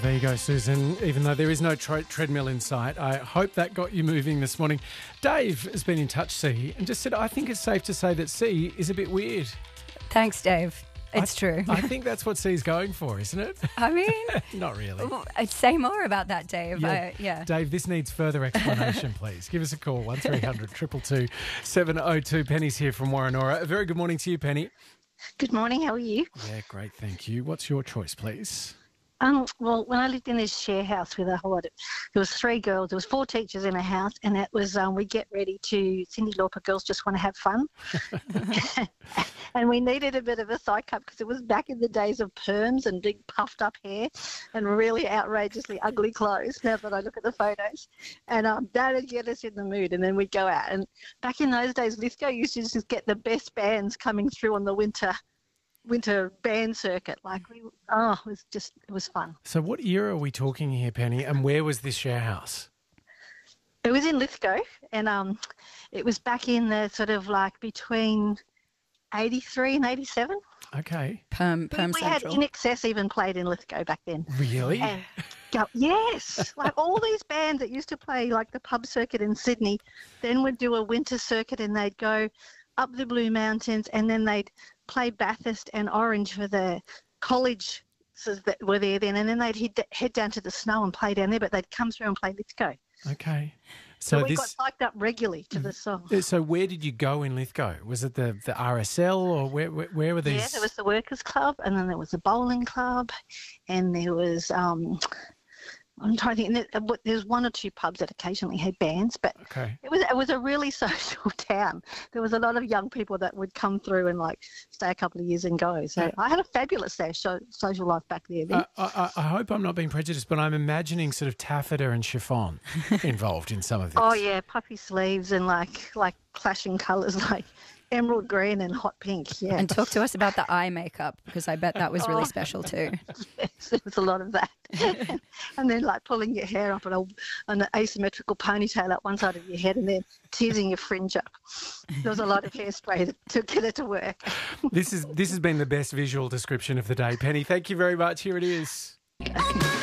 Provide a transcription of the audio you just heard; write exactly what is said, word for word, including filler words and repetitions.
there you go, Susan. Even though there is no tre- treadmill in sight, I hope that got you moving this morning. Dave has been in touch, C, and just said, I think it's safe to say that C is a bit weird. Thanks, Dave. It's I, true. I think that's what C's going for, isn't it? I mean... Not really. Say more about that, Dave. Yeah. Uh, yeah. Dave, this needs further explanation, please. Give us a call, one three hundred two two two seven oh two. Penny's here from Warrenora. A very good morning to you, Penny. Good morning, how are you? Yeah, great, thank you. What's your choice, please? Um, well, when I lived in this share house with a whole lot of, there was three girls, there was four teachers in a house, and that was, um, we get ready to, Cyndi Lauper, Girls Just Want to Have Fun. And we needed a bit of a psych up because it was back in the days of perms and big puffed up hair and really outrageously ugly clothes, now that I look at the photos. And um, that would get us in the mood, and then we'd go out. And back in those days, Lithgow used to just get the best bands coming through on the winter winter band circuit. Like, we, oh, it was just, it was fun. So what era are we talking here, Penny, and where was this share house? It was in Lithgow, and um, it was back in the sort of like between eighty-three and eighty-seven. Okay. Perm, perm we, we had Central. In Excess even played in Lithgow back then. Really? And go, yes, like all these bands that used to play like the pub circuit in Sydney, then would do a winter circuit, and they'd go up the Blue Mountains, and then they'd play Bathurst and Orange for the colleges that were there then, and then they'd head, head down to the Snow and play down there, but they'd come through and play Lithgow. Okay. So, So, we this. got psyched up regularly to the song. So where did you go in Lithgow? Was it the, the R S L or where where, where were these? Yeah, there was the Workers' Club, and then there was the bowling club, and there was, um, I'm trying to think, there there was one or two pubs that occasionally had bands, but Okay. it was it was a really social town. There was a lot of young people that would come through and like stay a couple of years and go. So Yeah. I had a fabulous day, so, social life back there then. I, I, I hope I'm not being prejudiced, but I'm imagining sort of taffeta and chiffon involved in some of this. Oh yeah, puffy sleeves and like like clashing colours like emerald green and hot pink. Yeah, And talk to us about the eye makeup, because I bet that was really Oh. special too. yes, there was a lot of that. And then like pulling your hair up in a, an asymmetrical ponytail up one side of your head, and then teasing your fringe up. There was a lot of hairspray to get it to work. This is this has been the best visual description of the day, Penny. Thank you very much. Here it is.